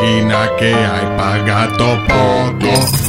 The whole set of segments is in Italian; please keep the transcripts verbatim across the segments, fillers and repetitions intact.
macchina che hai pagato poco.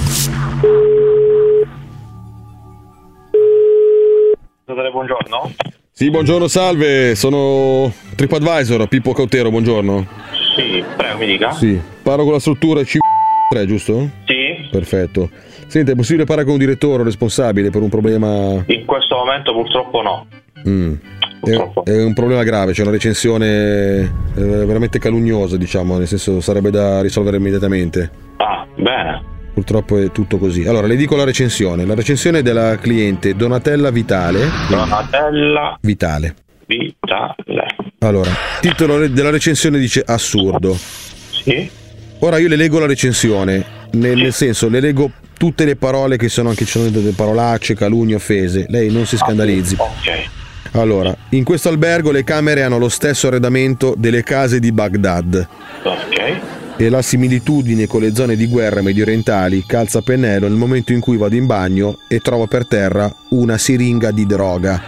Buongiorno. Sì, buongiorno, salve, sono TripAdvisor, Pippo Cautero, buongiorno. Sì, prego, mi dica. Sì, parlo con la struttura C tre, giusto? Sì. Perfetto. Senta, è possibile parlare con un direttore o responsabile per un problema? In questo momento purtroppo no. Mm. Purtroppo. È, è un problema grave, c'è una recensione eh, veramente calunnosa, diciamo, nel senso sarebbe da risolvere immediatamente. Ah, bene. Purtroppo è tutto così. Allora, le dico la recensione. La recensione è della cliente Donatella Vitale. Donatella Vitale. Vitale. Allora, titolo della recensione dice assurdo. Sì. Ora io le leggo la recensione, nel, nel senso, le leggo tutte le parole che sono anche, ci sono delle parolacce, calunnie, offese. Lei non si scandalizzi. Ok. Allora, in questo albergo le camere hanno lo stesso arredamento delle case di Baghdad. Ok. E la similitudine con le zone di guerra mediorientali calza a pennello nel momento in cui vado in bagno e trovo per terra una siringa di droga.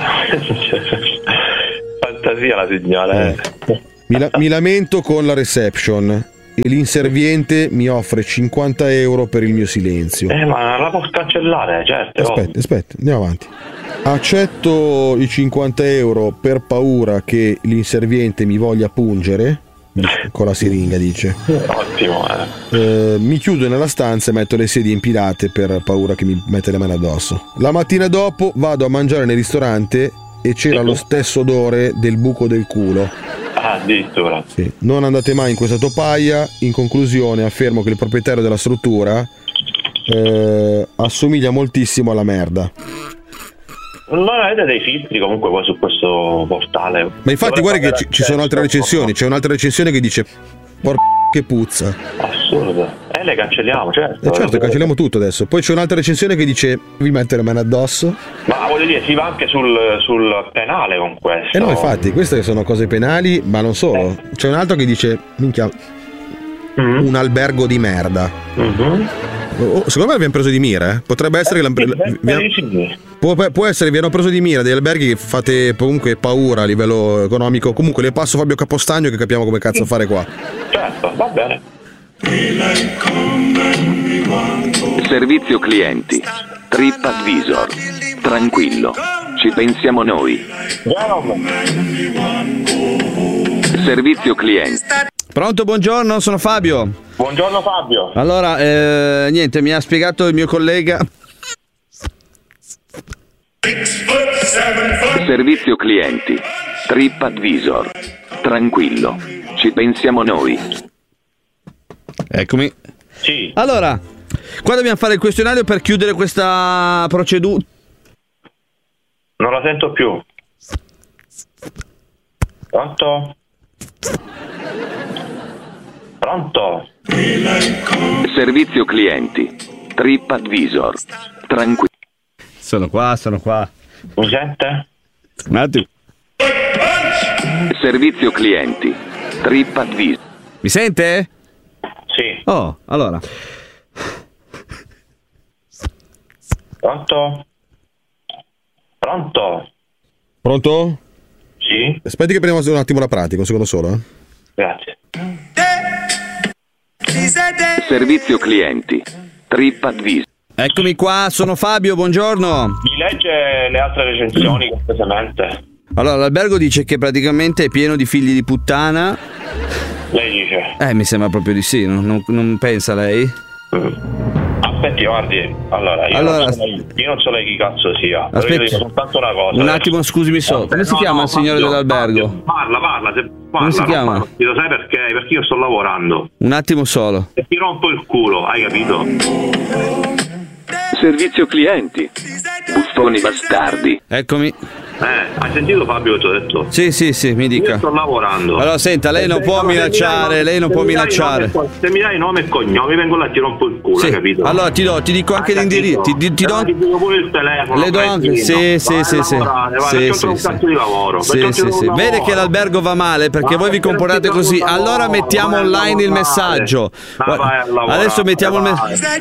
Fantasia la signora. Eh. Mi, la- mi lamento con la reception e l'inserviente mi offre cinquanta euro per il mio silenzio. Eh, ma la può cancellare, certo. Aspetta, aspetta, andiamo avanti. Accetto i cinquanta euro per paura che l'inserviente mi voglia pungere. Con la siringa, dice. Ottimo, eh. Eh, mi chiudo nella stanza e metto le sedie impilate per paura che mi mette le mani addosso. La mattina dopo vado a mangiare nel ristorante e c'era lo stesso odore del buco del culo. Ah, addirittura. Sì. Non andate mai in questa topaia. In conclusione affermo che il proprietario della struttura eh, assomiglia moltissimo alla merda. Non avete dei filtri comunque poi su questo portale? Ma infatti guarda che ci, ci sono altre recensioni. C'è un'altra recensione che dice por che puzza. Assurdo. Eh, le cancelliamo, certo. Eh certo, cancelliamo tutto adesso. Poi c'è un'altra recensione che dice vi mette le mani addosso. Ma voglio dire, si va anche sul, sul penale con questo. Eh no, infatti, queste sono cose penali, ma non solo. Eh. C'è un altro che dice minchia, mm-hmm. un albergo di merda. Mm-hmm. Oh, secondo me abbiamo preso di mira, eh? Potrebbe essere eh, che sì, la, vi, sì, sì. Può, può essere vi hanno preso di mira degli alberghi che fate comunque paura a livello economico. Comunque le passo Fabio Capostagno che capiamo come cazzo fare qua. Certo, va bene. Servizio clienti TripAdvisor. Tranquillo, ci pensiamo noi. Servizio clienti. Pronto, buongiorno, sono Fabio. Buongiorno Fabio. Allora, eh, niente, mi ha spiegato il mio collega. Servizio clienti TripAdvisor. Tranquillo, ci pensiamo noi. Eccomi. Sì. Allora, qua dobbiamo fare il questionario per chiudere questa procedura. Non la sento più. Pronto? Pronto? Servizio clienti TripAdvisor. Tranquillo. Sono qua, sono qua. Mi sente? Un attimo. Servizio clienti TripAdvisor. Mi sente? Sì. Oh, allora. Pronto? Pronto? Pronto? Sì. Aspetti che prendiamo un attimo la pratica, un secondo solo. Eh? Grazie. Servizio clienti TripAdvisor. Eccomi qua, sono Fabio, buongiorno. Mi legge le altre recensioni cortesemente? Allora, l'albergo dice che praticamente è pieno di figli di puttana. Lei dice? Eh, mi sembra proprio di sì, non, non, non pensa lei? Mm. Aspetti, guardi, allora, io, Allora, non so lei, io non so lei chi cazzo sia. Però io dico soltanto una cosa. Un attimo, scusami solo. Come si no, chiama no, il signore Fabio, dell'albergo? Fabio, parla, parla, se parla. Come si chiama? Parla. Lo sai perché? Perché io sto lavorando. Un attimo solo. E ti rompo il culo, hai capito? Servizio clienti. Buffoni bastardi. Eccomi. Eh, hai sentito Fabio che ti ho detto? Sì, sì, sì, mi dica. Io sto lavorando. Allora, senta, lei non può minacciare, lei non può minacciare. Se mi dai nome e cognome, vengo là e ti rompo il culo, Sì. hai capito? Allora ti do, ti dico anche l'indirizzo. Ti, ti, ti do. Ti dico pure il telefono. Le do anche. Sì, sì, sì, sì. Vai, Sì, faccio sì, un sì. cazzo di lavoro. Sì, Faccio sì, un sì. lavoro. Vede che l'albergo va male perché Ma voi vi perché comportate ti così. lavoro? Allora mettiamo Vai a online il lavorare. messaggio. Ma vai a lavorare, Adesso mettiamo il vai. messaggio.